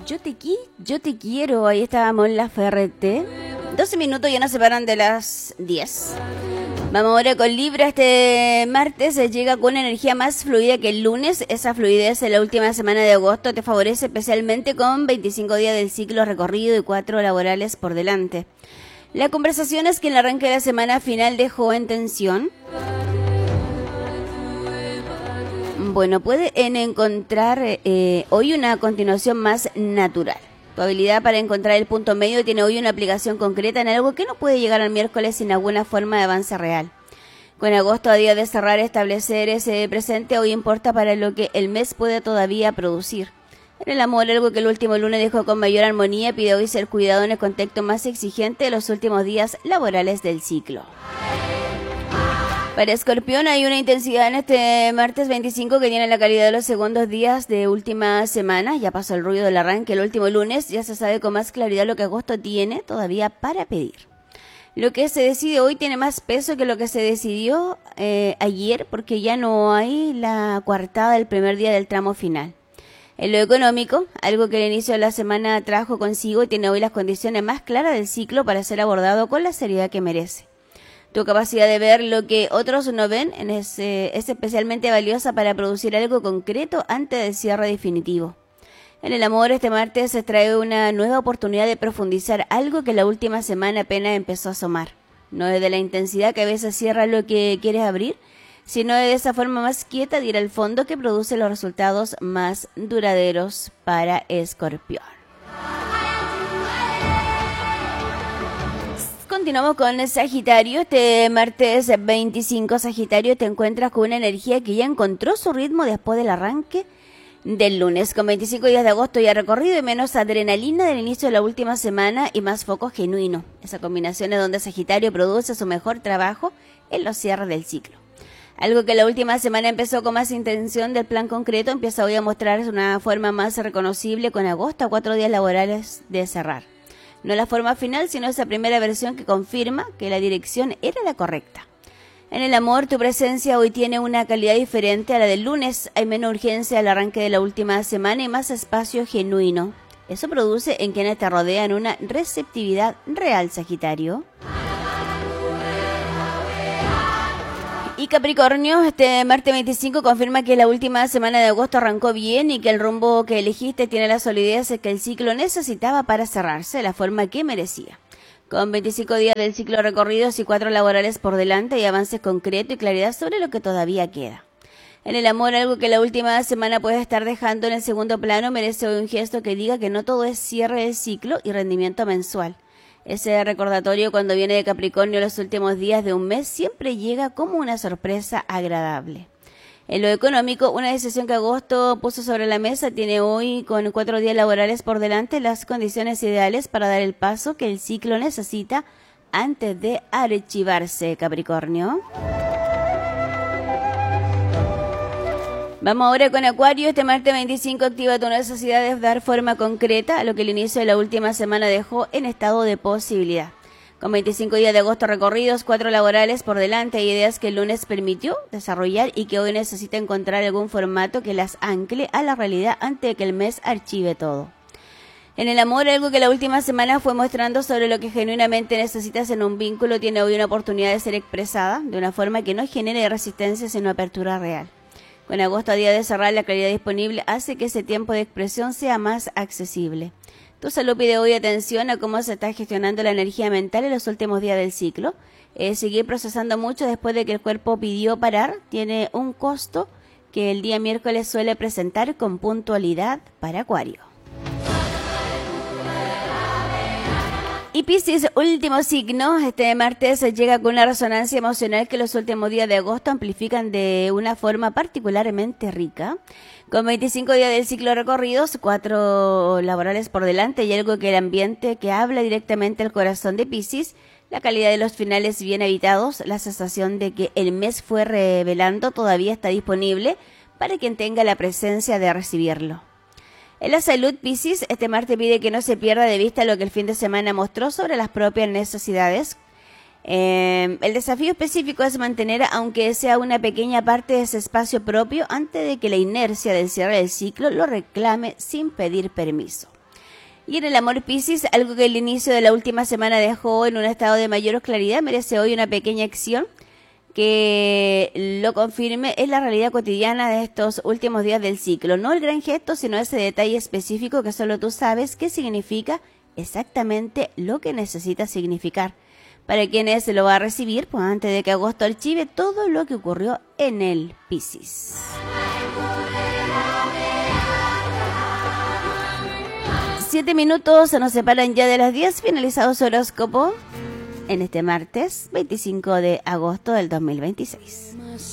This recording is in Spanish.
Yo te quiero. Ahí estábamos en la Ferrete. 12 minutos ya nos separan de las 10. Vamos ahora con Libra. Este martes se llega con una energía más fluida que el lunes. Esa fluidez en la última semana de agosto te favorece especialmente con 25 días del ciclo recorrido y 4 laborales por delante. La conversación es que en el arranque de la semana final dejó en tensión. Bueno, pueden encontrar hoy una continuación más natural. Tu habilidad para encontrar el punto medio tiene hoy una aplicación concreta en algo que no puede llegar al miércoles sin alguna forma de avance real. Con agosto a día de cerrar, establecer ese presente hoy importa para lo que el mes puede todavía producir. En el amor, algo que el último lunes dejó con mayor armonía, pide hoy ser cuidado en el contexto más exigente de los últimos días laborales del ciclo. Para Escorpión hay una intensidad en este martes 25 que tiene la calidad de los segundos días de última semana. Ya pasó el ruido del arranque el último lunes, ya se sabe con más claridad lo que agosto tiene todavía para pedir. Lo que se decide hoy tiene más peso que lo que se decidió ayer, porque ya no hay la coartada del primer día del tramo final. En lo económico, algo que el inicio de la semana trajo consigo, tiene hoy las condiciones más claras del ciclo para ser abordado con la seriedad que merece. Tu capacidad de ver lo que otros no ven es especialmente valiosa para producir algo concreto antes del cierre definitivo. En el amor, este martes se trae una nueva oportunidad de profundizar algo que la última semana apenas empezó a asomar. No es de la intensidad que a veces cierra lo que quieres abrir, sino de esa forma más quieta de ir al fondo que produce los resultados más duraderos para Escorpión. Continuamos con Sagitario. Este martes 25, Sagitario, te encuentras con una energía que ya encontró su ritmo después del arranque del lunes. Con 25 días de agosto ya recorrido y menos adrenalina del inicio de la última semana y más foco genuino. Esa combinación es donde Sagitario produce su mejor trabajo en los cierres del ciclo. Algo que la última semana empezó con más intención del plan concreto, empieza hoy a mostrarse una forma más reconocible con agosto a 4 días laborales de cerrar. No la forma final, sino esa primera versión que confirma que la dirección era la correcta. En el amor, tu presencia hoy tiene una calidad diferente a la del lunes. Hay menos urgencia al arranque de la última semana y más espacio genuino. Eso produce en quienes te rodean una receptividad real, Sagitario. Y Capricornio, este martes 25 confirma que la última semana de agosto arrancó bien y que el rumbo que elegiste tiene la solidez que el ciclo necesitaba para cerrarse de la forma que merecía. Con 25 días del ciclo recorridos y 4 laborales por delante y avances concretos y claridad sobre lo que todavía queda. En el amor, algo que la última semana puedes estar dejando en el segundo plano merece hoy un gesto que diga que no todo es cierre del ciclo y rendimiento mensual. Ese recordatorio cuando viene de Capricornio los últimos días de un mes siempre llega como una sorpresa agradable. En lo económico, una decisión que agosto puso sobre la mesa tiene hoy, con 4 días laborales por delante, las condiciones ideales para dar el paso que el ciclo necesita antes de archivarse, Capricornio. Vamos ahora con Acuario. Este martes 25 activa tu necesidad de dar forma concreta a lo que el inicio de la última semana dejó en estado de posibilidad. Con 25 días de agosto recorridos, 4 laborales por delante, hay ideas que el lunes permitió desarrollar y que hoy necesita encontrar algún formato que las ancle a la realidad antes de que el mes archive todo. En el amor, algo que la última semana fue mostrando sobre lo que genuinamente necesitas en un vínculo tiene hoy una oportunidad de ser expresada de una forma que no genere resistencia sino apertura real. Con agosto a día de cerrar, la claridad disponible hace que ese tiempo de expresión sea más accesible. Tu salud pide hoy atención a cómo se está gestionando la energía mental en los últimos días del ciclo. Seguir procesando mucho después de que el cuerpo pidió parar tiene un costo que el día miércoles suele presentar con puntualidad para Acuario. Y Piscis, último signo, este martes llega con una resonancia emocional que los últimos días de agosto amplifican de una forma particularmente rica. Con 25 días del ciclo recorridos, 4 laborales por delante y algo que el ambiente que habla directamente al corazón de Piscis, la calidad de los finales bien habitados, la sensación de que el mes fue revelando todavía está disponible para quien tenga la presencia de recibirlo. En la salud, Piscis, este martes pide que no se pierda de vista lo que el fin de semana mostró sobre las propias necesidades. El desafío específico es mantener, aunque sea una pequeña parte de ese espacio propio, antes de que la inercia del cierre del ciclo lo reclame sin pedir permiso. Y en el amor Piscis, algo que el inicio de la última semana dejó en un estado de mayor claridad, merece hoy una pequeña acción que lo confirme. Es la realidad cotidiana de estos últimos días del ciclo. No el gran gesto, sino ese detalle específico que solo tú sabes que significa exactamente lo que necesita significar. Para quienes lo va a recibir, pues antes de que agosto archive todo lo que ocurrió en el Piscis. 7 minutos se nos separan ya de las 10, finalizado su horóscopo en este martes 25 de agosto del 2026.